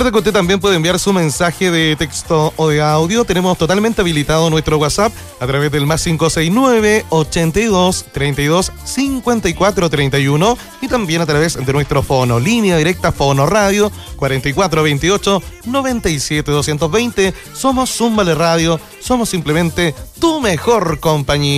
Recuerda que usted también puede enviar su mensaje de texto o de audio. Tenemos totalmente habilitado nuestro WhatsApp a través del más 569-82-32-54-31 y también a través de nuestro fono, línea directa Fono Radio 4428-97-220. Somos Zumbale Radio, somos simplemente tu mejor compañía.